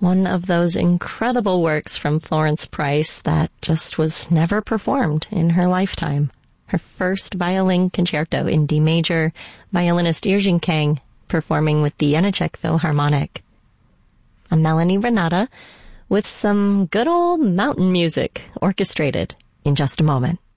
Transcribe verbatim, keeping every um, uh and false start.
One of those incredible works from Florence Price that just was never performed in her lifetime. Her first violin concerto in D major, violinist Irjin Kang performing with the Janáček Philharmonic. I'm Melanie Renata with some good old mountain music orchestrated in just a moment.